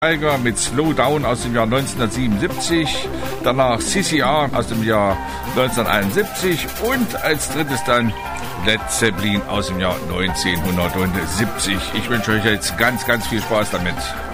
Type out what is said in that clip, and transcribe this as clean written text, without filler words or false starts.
Tiger mit Slow Down aus dem Jahr 1977, danach CCR aus dem Jahr 1971 und als drittes dann Led Zeppelin aus dem Jahr 1970. Ich wünsche euch jetzt ganz, ganz viel Spaß damit.